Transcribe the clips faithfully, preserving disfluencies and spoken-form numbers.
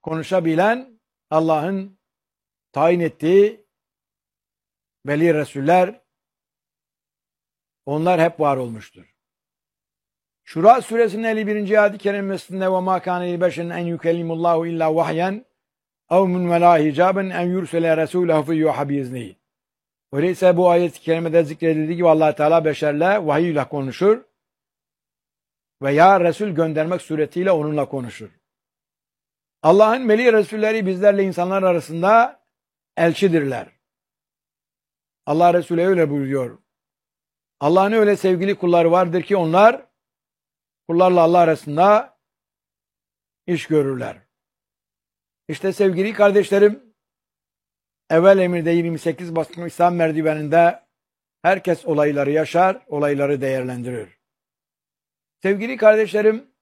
konuşabilen Allah'ın tayin ettiği veli Resuller, onlar hep var olmuştur. Şura suresinin elli birinci ayet-i kerimesinde ve mâ kâne li beşerin en yukellimullahu illa vahyen ev min velâ hicaben en yursele resûlehu fiyyuha biiznihi. Öyleyse bu ayet-i kerimede zikredildiği gibi Allah Teala beşerle vahiy ile konuşur veya Resul göndermek suretiyle onunla konuşur. Allah'ın veli Resulleri bizlerle insanlar arasında elçidirler. Allah Resulü öyle buyuruyor. Allah'ın öyle sevgili kulları vardır ki onlar kullarla Allah arasında iş görürler. İşte sevgili kardeşlerim, evvel emirde yirmi sekiz baskın İslam merdiveninde herkes olayları yaşar, olayları değerlendirir. Sevgili kardeşlerim,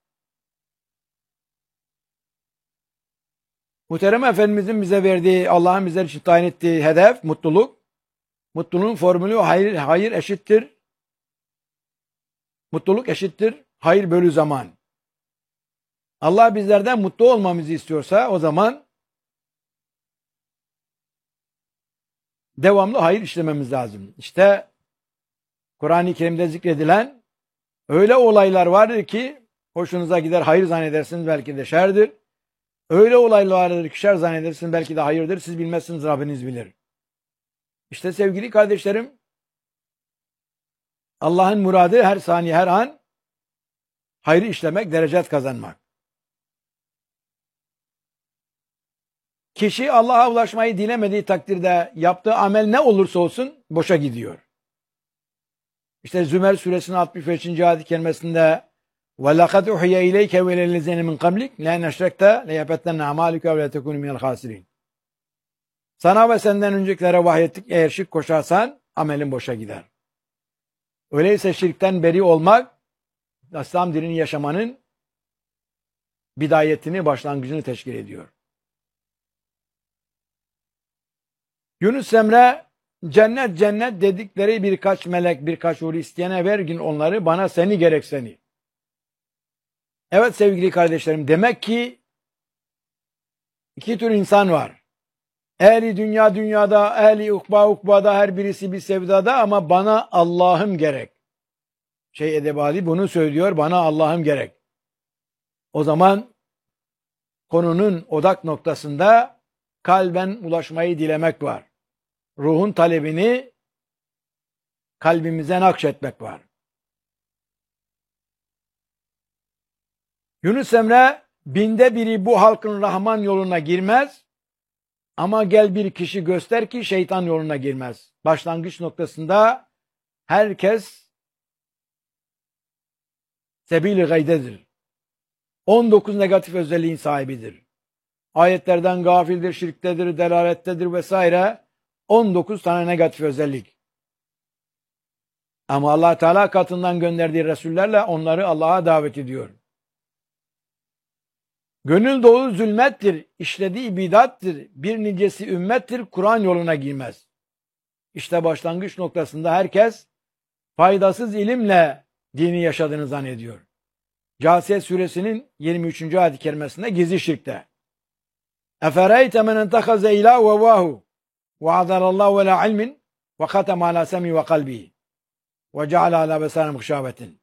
Muhterem Efendimizin bize verdiği, Allah'ın bizler için tayin ettiği hedef, mutluluk. Mutluluğun formülü hayır, hayır eşittir. Mutluluk eşittir. Hayır bölü zaman. Allah bizlerden mutlu olmamızı istiyorsa o zaman devamlı hayır işlememiz lazım. İşte Kur'an-ı Kerim'de zikredilen öyle olaylar vardır ki hoşunuza gider, hayır zannedersiniz, belki de şerdir. Öyle olaylar vardır ki şer zannedersiniz, belki de hayırdır. Siz bilmezsiniz, Rabbiniz bilir. İşte sevgili kardeşlerim, Allah'ın muradı her saniye, her an hayrı işlemek, derecet kazanmak. Kişi Allah'a ulaşmayı dilemediği takdirde yaptığı amel ne olursa olsun boşa gidiyor. İşte Zümer suresinin altmış beşinci ayet-i kerimesinde وَلَقَدْ اُحْيَ اِلَيْكَ وَلَلَّذِينَ مِنْ قَبْلِكَ لَاِنْ اَشْرَكْتَ لَيَحْبَطَنَّ اَعْمَالُكَ وَلَا تَكُونَ مِنَ الْخَاسِرِينَ. Sana ve senden öncekilere vahyettik, eğer şirk koşarsan amelin boşa gider. Öyleyse şirkten beri olmak, İslam dinini yaşamanın bidayetini, başlangıcını teşkil ediyor. Yunus Emre, cennet cennet dedikleri birkaç melek, birkaç huri isteyene ver gün onları, bana seni gerek seni. Evet sevgili kardeşlerim, demek ki iki tür insan var. Ehli dünya dünyada, ehli ukba ukbada, her birisi bir sevdada, ama bana Allah'ım gerek. Şey Edebali bunu söylüyor, bana Allah'ım gerek. O zaman konunun odak noktasında kalben ulaşmayı dilemek var. Ruhun talebini kalbimize nakşetmek var. Yunus Emre, binde biri bu halkın Rahman yoluna girmez, ama gel bir kişi göster ki şeytan yoluna girmez. Başlangıç noktasında herkes sebil-i gaydedir. on dokuz negatif özelliğin sahibidir. Ayetlerden gafildir, şirktedir, delalettedir vesaire. on dokuz tane negatif özellik. Ama Allah Teala katından gönderdiği Resullerle onları Allah'a davet ediyor. Gönül dolu zulmettir, işlediği bidattir, bir nicesi ümmettir, Kur'an yoluna girmez. İşte başlangıç noktasında herkes faydasız ilimle dini yaşadığını zannediyor. Câsiye suresinin yirmi üçüncü ayet-i kerimesinde gizli şirkte. Efereyte men entekaze ilâhu ve vâhu ve azarallâhu ve lâ ilmin ve khatem alâ semî ve kalbî ve ceale alâ besârim gışâbetin.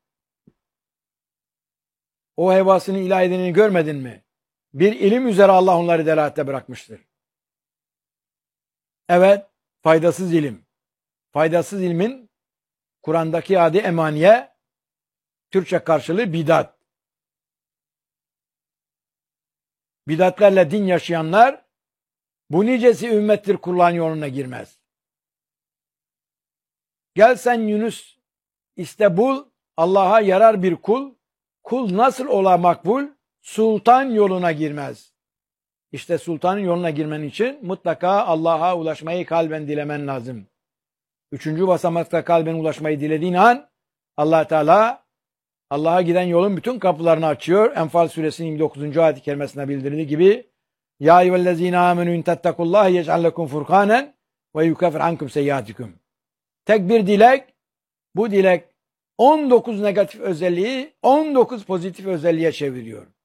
O hevasını ilah edinini görmedin mi? Bir ilim üzere Allah onları delalette bırakmıştır. Evet, faydasız ilim. Faydasız ilmin Kur'an'daki adı emaniye, Türkçe karşılığı bidat. Bidatlerle din yaşayanlar, bu nicesi ümmettir, Kur'an yoluna girmez. Gel sen Yunus iste bul, Allah'a yarar bir kul, kul nasıl ola makbul? Sultan yoluna girmez. İşte sultanın yoluna girmen için mutlaka Allah'a ulaşmayı kalben dilemen lazım. Üçüncü basamakta kalben ulaşmayı dilediğin an Allah Teala Allah'a giden yolun bütün kapılarını açıyor. Enfal suresinin yirmi dokuzuncu ayet-i kerimesine bildirildiği gibi Ya eyyühellezine amenü in tettekullaha yec'al lekum furkanen ve yukeffir ankum seyyiatikum. Tek bir dilek, bu dilek on dokuz negatif özelliği on dokuz pozitif özelliğe çeviriyor.